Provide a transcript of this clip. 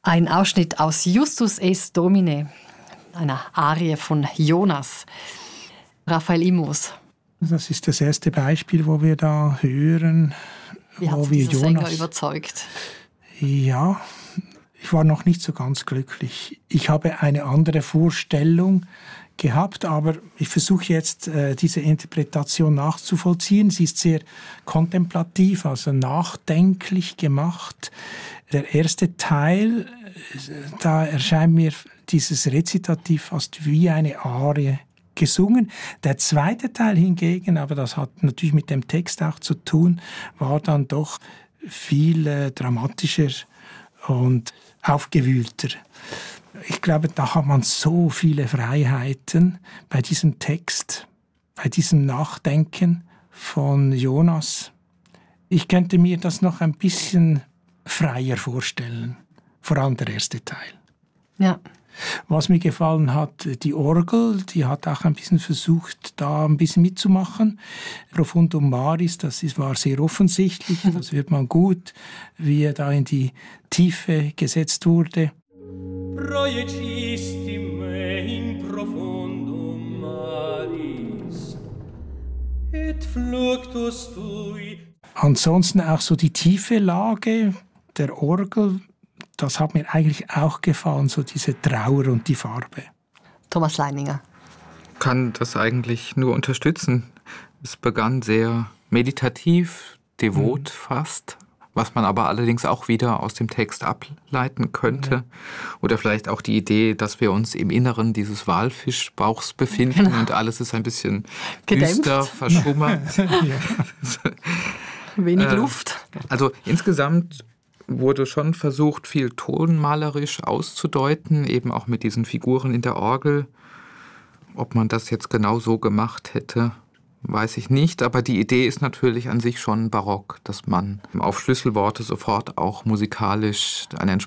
Ein Ausschnitt aus Justus es Domine, einer Arie von Jonas. Raphael Immers. Das ist das erste Beispiel, wo wir da hören, Wie hat wo Sie wir dieser Jonas... Sänger überzeugt? Ja, ich war noch nicht so ganz glücklich. Ich habe eine andere Vorstellung gehabt, aber ich versuche jetzt, diese Interpretation nachzuvollziehen. Sie ist sehr kontemplativ, also nachdenklich gemacht. Der erste Teil, da erscheint mir dieses Rezitativ fast wie eine Arie gesungen. Der zweite Teil hingegen, aber das hat natürlich mit dem Text auch zu tun, war dann doch viel dramatischer und aufgewühlter. Ich glaube, da hat man so viele Freiheiten bei diesem Text, bei diesem Nachdenken von Jonas. Ich könnte mir das noch ein bisschen freier vorstellen, vor allem der erste Teil. Ja. Was mir gefallen hat, die Orgel, die hat auch ein bisschen versucht, da ein bisschen mitzumachen. Profundum Maris, war sehr offensichtlich, das hört man gut, wie er da in die Tiefe gesetzt wurde. Proiecisti me in profundum maris et fluctus tui. Ansonsten auch so die tiefe Lage der Orgel, das hat mir eigentlich auch gefallen, so diese Trauer und die Farbe. Thomas Leininger. Kann das eigentlich nur unterstützen. Es begann sehr meditativ, devot fast, was man aber allerdings auch wieder aus dem Text ableiten könnte. Ja. Oder vielleicht auch die Idee, dass wir uns im Inneren dieses Walfischbauchs befinden, genau. Und alles ist ein bisschen düster, verschummert. Wenig Luft. Also insgesamt wurde schon versucht, viel tonmalerisch auszudeuten, eben auch mit diesen Figuren in der Orgel. Ob man das jetzt genau so gemacht hätte, weiß ich nicht. Aber die Idee ist natürlich an sich schon barock, dass man auf Schlüsselworte sofort auch musikalisch eine